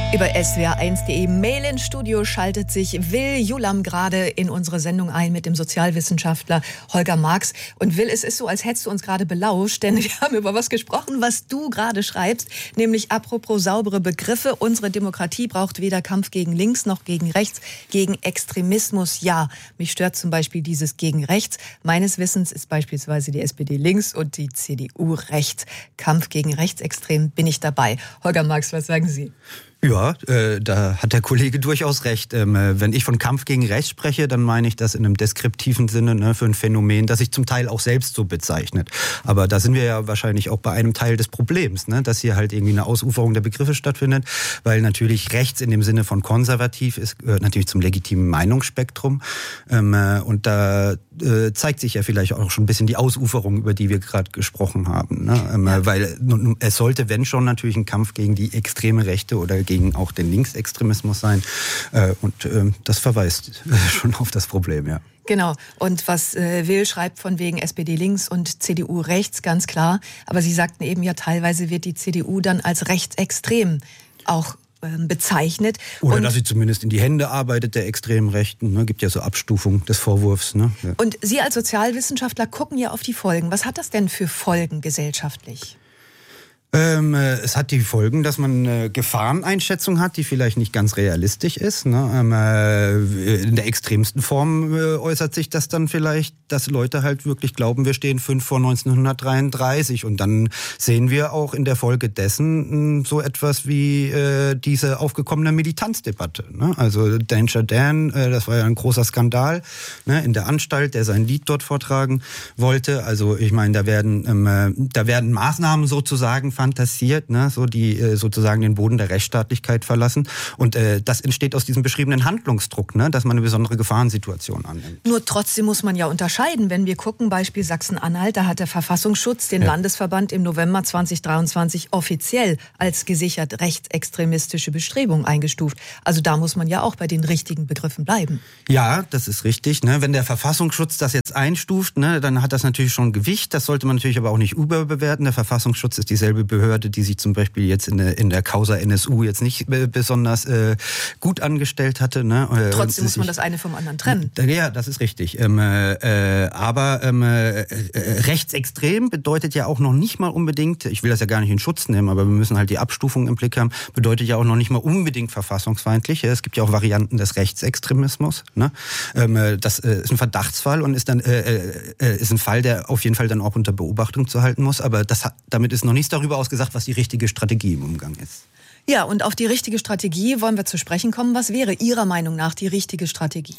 Über swr1.de Mail ins Studio schaltet sich Will Julam gerade in unsere Sendung ein mit dem Sozialwissenschaftler Holger Marx. Und Will, es ist so, als hättest du uns gerade belauscht, denn wir haben über was gesprochen, was du gerade schreibst, nämlich apropos saubere Begriffe. Unsere Demokratie braucht weder Kampf gegen links noch gegen rechts, gegen Extremismus. Ja, mich stört zum Beispiel dieses gegen rechts. Meines Wissens ist beispielsweise die SPD links und die CDU rechts. Kampf gegen Rechtsextrem bin ich dabei. Holger Marx, was sagen Sie? Ja, da hat der Kollege durchaus recht. Wenn ich von Kampf gegen Rechts spreche, dann meine ich das in einem deskriptiven Sinne, ne, für ein Phänomen, das sich zum Teil auch selbst so bezeichnet. Aber da sind wir ja wahrscheinlich auch bei einem Teil des Problems, ne, dass hier halt irgendwie eine Ausuferung der Begriffe stattfindet, weil natürlich rechts in dem Sinne von konservativ ist, natürlich zum legitimen Meinungsspektrum. Und da zeigt sich ja vielleicht auch schon ein bisschen die Ausuferung, über die wir gerade gesprochen haben. Ne? Weil es sollte, wenn schon, natürlich ein Kampf gegen die extreme Rechte oder gegen auch den Linksextremismus sein. Und das verweist schon auf das Problem, ja. Genau. Und was Will schreibt von wegen SPD links und CDU rechts, ganz klar. Aber Sie sagten eben ja, teilweise wird die CDU dann als rechtsextrem auch bezeichnet. Oder dass sie zumindest in die Hände arbeitet der extremen Rechten. Ne? Gibt ja so Abstufung des Vorwurfs. Ne? Ja. Und Sie als Sozialwissenschaftler gucken ja auf die Folgen. Was hat das denn für Folgen gesellschaftlich? Es hat die Folgen, dass man eine Gefahreneinschätzung hat, die vielleicht nicht ganz realistisch ist. Ne? In der extremsten Form äußert sich das dann vielleicht, dass Leute halt wirklich glauben, wir stehen 5 vor 1933. Und dann sehen wir auch in der Folge dessen so etwas wie diese aufgekommene Militanzdebatte. Ne? Also Danger Dan, das war ja ein großer Skandal, ne? In der Anstalt, der sein Lied dort vortragen wollte. Also ich meine, da werden Maßnahmen sozusagen fantasiert, ne, so die sozusagen den Boden der Rechtsstaatlichkeit verlassen. Und das entsteht aus diesem beschriebenen Handlungsdruck, ne, dass man eine besondere Gefahrensituation annimmt. Nur trotzdem muss man ja unterscheiden. Wenn wir gucken, Beispiel Sachsen-Anhalt, da hat der Verfassungsschutz den Landesverband im November 2023 offiziell als gesichert rechtsextremistische Bestrebung eingestuft. Also da muss man ja auch bei den richtigen Begriffen bleiben. Ja, das ist richtig. Ne? Wenn der Verfassungsschutz das jetzt einstuft, ne, dann hat das natürlich schon Gewicht. Das sollte man natürlich aber auch nicht überbewerten. Der Verfassungsschutz ist dieselbe Behörde, die sich zum Beispiel jetzt in der Causa NSU jetzt nicht besonders gut angestellt hatte. Ne? Trotzdem muss man das eine vom anderen trennen. Ja, das ist richtig. Aber rechtsextrem bedeutet ja auch noch nicht mal unbedingt, ich will das ja gar nicht in Schutz nehmen, aber wir müssen halt die Abstufung im Blick haben, bedeutet ja auch noch nicht mal unbedingt verfassungsfeindlich. Es gibt ja auch Varianten des Rechtsextremismus. Ne? Das ist ein Verdachtsfall und ist ein Fall, der auf jeden Fall dann auch unter Beobachtung zu halten muss. Aber damit ist noch nichts darüber ausgesagt, was die richtige Strategie im Umgang ist. Ja, und auf die richtige Strategie wollen wir zu sprechen kommen. Was wäre Ihrer Meinung nach die richtige Strategie?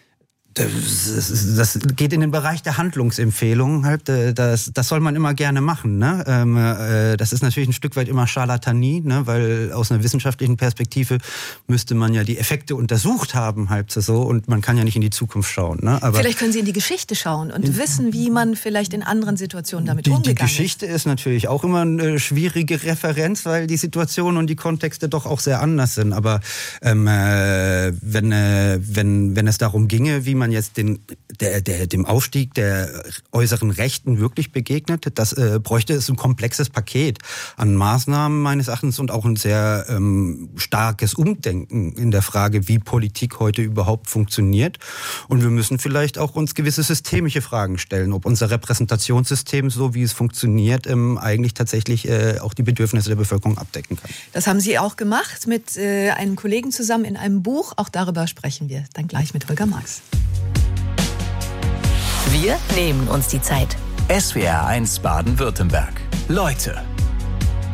Das geht in den Bereich der Handlungsempfehlungen. Halt, das soll man immer gerne machen. Ne? Das ist natürlich ein Stück weit immer Scharlatanie, ne? Weil aus einer wissenschaftlichen Perspektive müsste man ja die Effekte untersucht haben, halt so, und man kann ja nicht in die Zukunft schauen. Ne? Aber vielleicht können Sie in die Geschichte schauen und wissen, wie man vielleicht in anderen Situationen damit umgegangen ist. Die Geschichte ist natürlich auch immer eine schwierige Referenz, weil die Situationen und die Kontexte doch auch sehr anders sind. Aber wenn es darum ginge, wie man jetzt dem Aufstieg der äußeren Rechten wirklich begegnet, das bräuchte es ein komplexes Paket an Maßnahmen meines Erachtens und auch ein sehr starkes Umdenken in der Frage, wie Politik heute überhaupt funktioniert. Und wir müssen vielleicht auch uns gewisse systemische Fragen stellen, ob unser Repräsentationssystem, so wie es funktioniert, eigentlich tatsächlich auch die Bedürfnisse der Bevölkerung abdecken kann. Das haben Sie auch gemacht mit einem Kollegen zusammen in einem Buch. Auch darüber sprechen wir dann gleich mit Holger Marx. Wir nehmen uns die Zeit. SWR1 Baden-Württemberg. Leute.